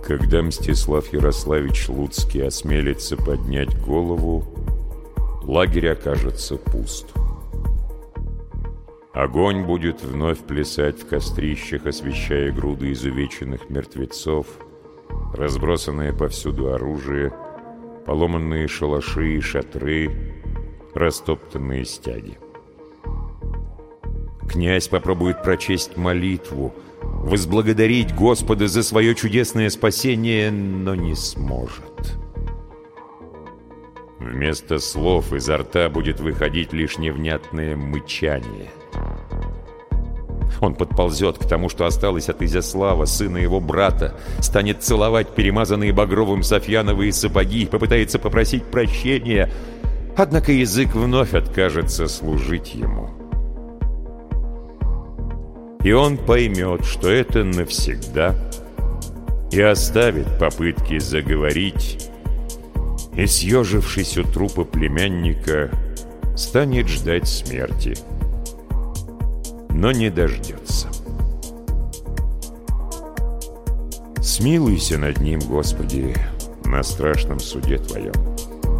Когда Мстислав Ярославич Луцкий осмелится поднять голову, лагерь окажется пуст. Огонь будет вновь плясать в кострищах, освещая груды изувеченных мертвецов, разбросанное повсюду оружие, поломанные шалаши и шатры, растоптанные стяги. Князь попробует прочесть молитву, возблагодарить Господа за свое чудесное спасение, но не сможет. Вместо слов изо рта будет выходить лишь невнятное мычание. Он подползет к тому, что осталось от Изяслава, сына его брата, станет целовать перемазанные багровым софьяновые сапоги и попытается попросить прощения, однако язык вновь откажется служить ему. И он поймет, что это навсегда, и оставит попытки заговорить, и, съежившись у трупа племянника, станет ждать смерти, но не дождется. Смилуйся над ним, Господи, на страшном суде Твоем.